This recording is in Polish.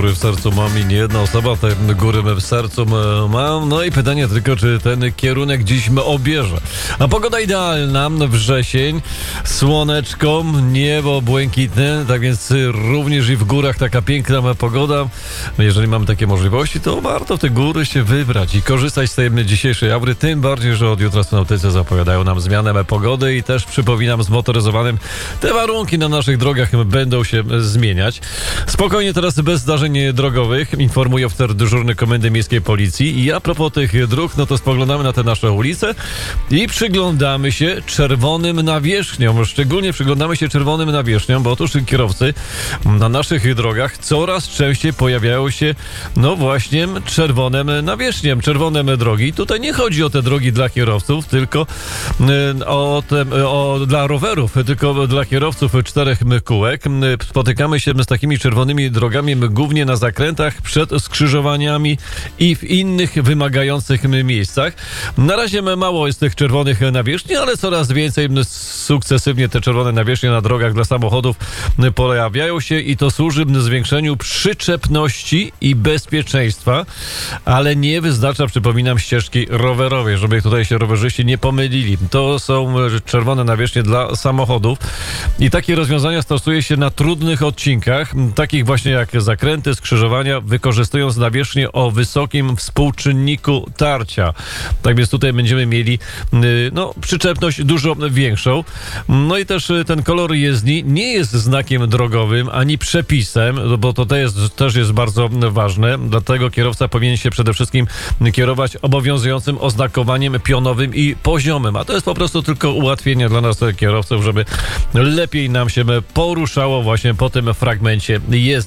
góry w sercu mam i nie jedna osoba te góry w sercu mam. No i pytanie tylko, czy ten kierunek dziś obierze. A pogoda idealna, wrzesień, słoneczko, niebo błękitne, tak więc również i w górach taka piękna pogoda. Jeżeli mamy takie możliwości, to warto w te góry się wybrać i korzystać z tej dzisiejszej aury, tym bardziej, że od jutra synoptycy zapowiadają nam zmianę pogody i też przypominam, zmotoryzowanym te warunki na naszych drogach będą się zmieniać. Spokojnie teraz bez zdarzeń drogowych, informuje oficer dyżurny Komendy Miejskiej Policji. I a propos tych dróg, no to spoglądamy na te nasze ulice i przyglądamy się czerwonym nawierzchniom. Szczególnie przyglądamy się czerwonym nawierzchniom, bo otóż kierowcy na naszych drogach coraz częściej pojawiają się, no właśnie, czerwonym nawierzchniem, czerwone drogi. I tutaj nie chodzi o te drogi dla kierowców, tylko dla rowerów, tylko dla kierowców czterech kółek. Spotykamy się z takimi czerwonymi drogami głównie na zakrętach, przed skrzyżowaniami i w innych wymagających miejscach. Na razie mało jest tych czerwonych nawierzchni, ale coraz więcej sukcesywnie te czerwone nawierzchnie na drogach dla samochodów pojawiają się i to służy zwiększeniu przyczepności i bezpieczeństwa, ale nie wyznacza, przypominam, ścieżki rowerowej, żeby tutaj się rowerzyści nie pomylili. To są czerwone nawierzchnie dla samochodów i takie rozwiązania stosuje się na trudnych odcinkach, takich właśnie jak zakręty, skrzyżowania, wykorzystując nawierzchnię o wysokim współczynniku tarcia. Tak więc tutaj będziemy mieli przyczepność dużo większą. No i też ten kolor jezdni nie jest znakiem drogowym ani przepisem, bo to też jest bardzo ważne. Dlatego kierowca powinien się przede wszystkim kierować obowiązującym oznakowaniem pionowym i poziomym. A to jest po prostu tylko ułatwienie dla nas kierowców, żeby lepiej nam się poruszało właśnie po tym fragmencie jezdni.